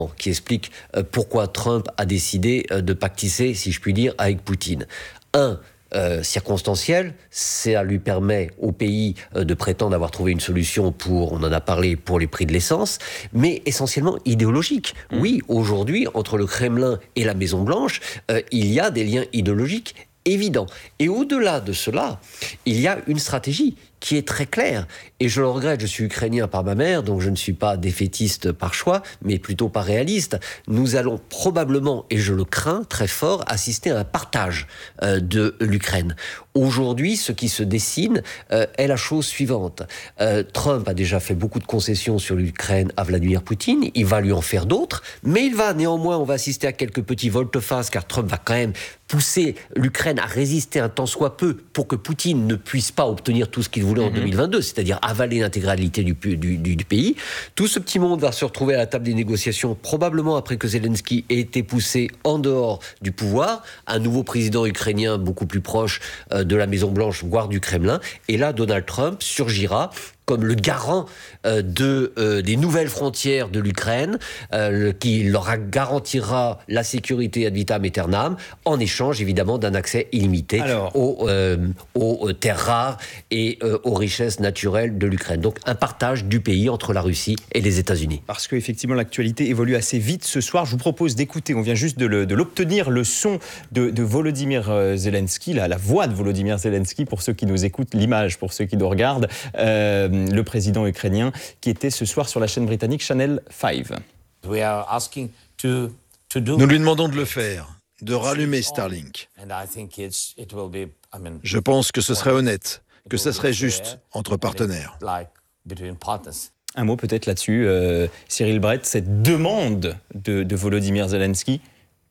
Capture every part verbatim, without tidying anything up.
qui explique pourquoi Trump a décidé de pactisser, si je puis dire, avec Poutine. Un, Euh, circonstanciel, ça lui permet au pays euh, de prétendre avoir trouvé une solution pour, on en a parlé, pour les prix de l'essence, mais essentiellement idéologique. Mmh. Oui, aujourd'hui, entre le Kremlin et la Maison-Blanche, euh, il y a des liens idéologiques évidents. Et au-delà de cela, il y a une stratégie qui est très claire. Et je le regrette, je suis ukrainien par ma mère, donc je ne suis pas défaitiste par choix, mais plutôt pas réaliste. Nous allons probablement, et je le crains très fort, assister à un partage euh, de l'Ukraine. Aujourd'hui, ce qui se dessine euh, est la chose suivante. Euh, Trump a déjà fait beaucoup de concessions sur l'Ukraine à Vladimir Poutine, il va lui en faire d'autres, mais il va néanmoins, on va assister à quelques petits volte-face, car Trump va quand même pousser l'Ukraine à résister un tant soit peu pour que Poutine ne puisse pas obtenir tout ce qu'il voulait en mmh. deux mille vingt-deux, c'est-à-dire avaler l'intégralité du, du, du, du pays. Tout ce petit monde va se retrouver à la table des négociations, probablement après que Zelensky ait été poussé en dehors du pouvoir, un nouveau président ukrainien beaucoup plus proche euh, de la Maison-Blanche, voire du Kremlin, et là, Donald Trump surgira comme le garant euh, de, euh, des nouvelles frontières de l'Ukraine, euh, qui leur garantira la sécurité ad vitam aeternam, en échange évidemment d'un accès illimité Alors, aux, euh, aux terres rares et euh, aux richesses naturelles de l'Ukraine. Donc un partage du pays entre la Russie et les États-Unis. Parce qu'effectivement l'actualité évolue assez vite ce soir. Je vous propose d'écouter, on vient juste de, le, de l'obtenir, le son de, de Volodymyr Zelensky, la, la voix de Volodymyr Zelensky pour ceux qui nous écoutent, l'image pour ceux qui nous regardent. Euh, le président ukrainien qui était ce soir sur la chaîne britannique Channel cinq. Nous lui demandons de le faire, de rallumer Starlink. Je pense que ce serait honnête, que ce serait juste entre partenaires. Un mot peut-être là-dessus, euh, Cyril Brett, cette demande de, de Volodymyr Zelensky.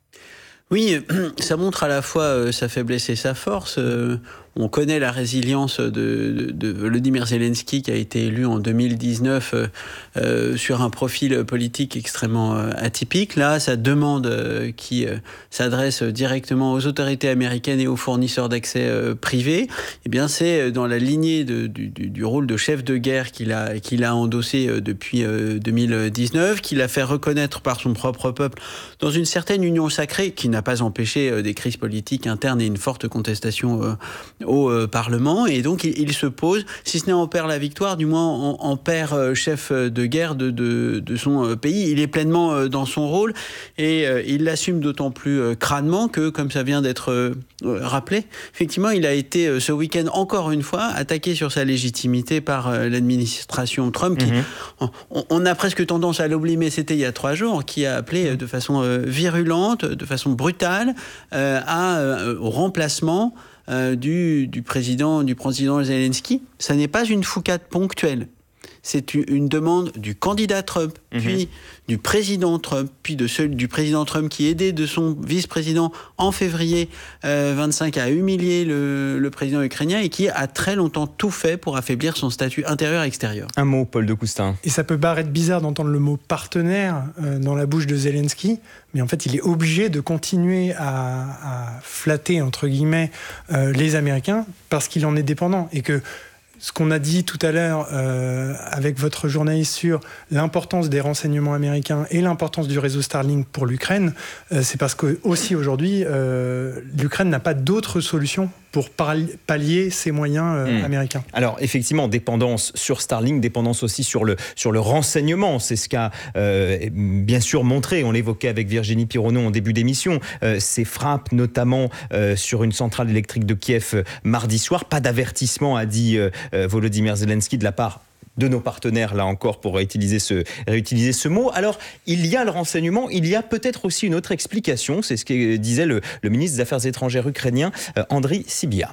Oui, ça montre à la fois sa faiblesse et sa force. On connaît la résilience de, de, de Volodymyr Zelensky qui a été élu en deux mille dix-neuf euh, sur un profil politique extrêmement euh, atypique. Là, sa demande euh, qui euh, s'adresse directement aux autorités américaines et aux fournisseurs d'accès euh, privés, eh bien, c'est dans la lignée de, du, du rôle de chef de guerre qu'il a, qu'il a endossé euh, depuis euh, deux mille dix-neuf, qu'il a fait reconnaître par son propre peuple dans une certaine union sacrée qui n'a pas empêché euh, des crises politiques internes et une forte contestation euh, au euh, Parlement, et donc il, il se pose, si ce n'est en perd la victoire, du moins en, en perd euh, chef de guerre de, de, de son euh, pays. Il est pleinement euh, dans son rôle et euh, il l'assume d'autant plus euh, crânement que, comme ça vient d'être euh, rappelé, effectivement, il a été euh, ce week-end encore une fois attaqué sur sa légitimité par euh, l'administration Trump, qui, mm-hmm. on, on a presque tendance à l'oublier, mais c'était il y a trois jours, qui a appelé euh, de façon euh, virulente, de façon brutale, euh, à, euh, au remplacement Euh, du, du, président, du président Zelensky. Ça n'est pas une foucade ponctuelle. C'est une demande du candidat Trump, mmh. puis du président Trump, puis de celui du président Trump qui, aidé de son vice-président en février euh, vingt-cinq, a humilié le, le président ukrainien et qui a très longtemps tout fait pour affaiblir son statut intérieur et extérieur. Un mot, Paul de Coustin. Et ça peut paraître bizarre d'entendre le mot partenaire euh, dans la bouche de Zelensky, mais en fait, il est obligé de continuer à, à flatter, entre guillemets, euh, les Américains parce qu'il en est dépendant et que ce qu'on a dit tout à l'heure euh, avec votre journaliste sur l'importance des renseignements américains et l'importance du réseau Starlink pour l'Ukraine, euh, c'est parce que aussi aujourd'hui, euh, l'Ukraine n'a pas d'autre solution pour pallier ces moyens euh, mmh. américains. Alors effectivement, dépendance sur Starlink, dépendance aussi sur le, sur le renseignement. C'est ce qu'a euh, bien sûr montré, on l'évoquait avec Virginie Pironneau en début d'émission, euh, ces frappes notamment euh, sur une centrale électrique de Kiev euh, mardi soir. Pas d'avertissement, a dit euh, euh, Volodymyr Zelensky, de la part de nos partenaires, là encore, pour réutiliser ce, réutiliser ce mot. Alors, il y a le renseignement, il y a peut-être aussi une autre explication, c'est ce que disait le, le ministre des Affaires étrangères ukrainien, euh, Andriy Sybiha.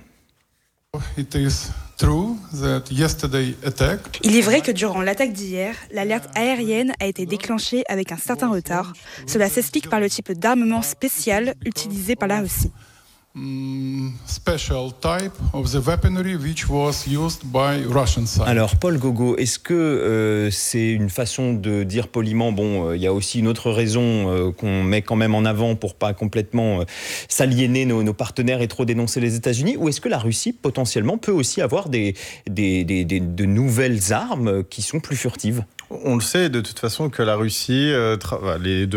Il est vrai que durant l'attaque d'hier, l'alerte aérienne a été déclenchée avec un certain retard. Cela s'explique par le type d'armement spécial utilisé par la Russie. Alors Paul Gogo, est-ce que euh, c'est une façon de dire poliment, bon, il euh, y a aussi une autre raison euh, qu'on met quand même en avant pour pas complètement euh, s'aliéner nos, nos partenaires et trop dénoncer les États-Unis, ou est-ce que la Russie potentiellement peut aussi avoir des, des, des, des, de nouvelles armes qui sont plus furtives ? On le sait de toute façon que la Russie, euh, tra- les deux